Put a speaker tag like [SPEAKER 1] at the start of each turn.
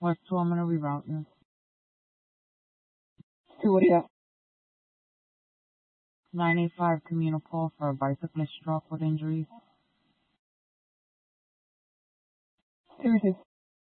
[SPEAKER 1] West 2, I'm gonna reroute you.
[SPEAKER 2] 2, what do you have?
[SPEAKER 1] 985 Communal for a bicyclist struck with injuries.
[SPEAKER 2] Services.